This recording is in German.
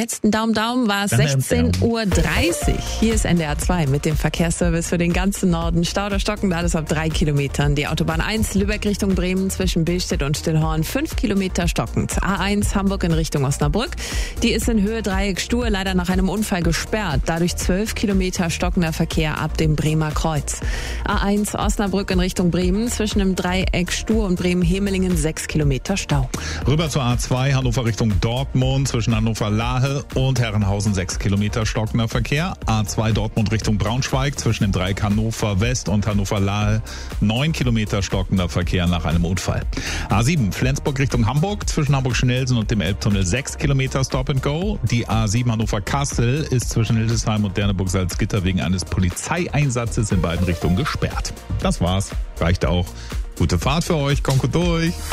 letzten Daumen war es 16:30 Uhr. Hier ist NDR 2 mit dem Verkehrsservice für den ganzen Norden. Stau oder Stocken, alles ab 3 Kilometern. Die Autobahn 1 Lübeck Richtung Bremen zwischen Billstedt und Stillhorn 5 Kilometer stockend. A1 Hamburg in Richtung Osnabrück. Die ist in Höhe Dreieck Stur leider nach einem Unfall gesperrt. Dadurch 12 Kilometer stockender Verkehr ab dem Bremer Kreuz. A1 Osnabrück in Richtung Bremen zwischen dem Dreieck Stur und Bremen-Hemelingen 6 Kilometer Stau. Rüber zur A2 Hannover Richtung Dortmund zwischen Hannover-Lahe und Herrenhausen 6 Kilometer stockender Verkehr. A2 Dortmund Richtung Braunschweig zwischen dem Dreieck Hannover West und Hannover-Lahe 9 Kilometer stockender Verkehr nach einem Unfall. A7 Flensburg Richtung Hamburg zwischen Hamburg-Schnellsen und dem Elbtunnel 6 Kilometer Stop and Go. Die A7 Hannover-Kassel ist zwischen Hildesheim und Derneburg-Salzgitter wegen eines Polizeieinsatzes in beiden Richtungen gesperrt. Das war's. Reicht auch. Gute Fahrt für euch. Kommt gut durch.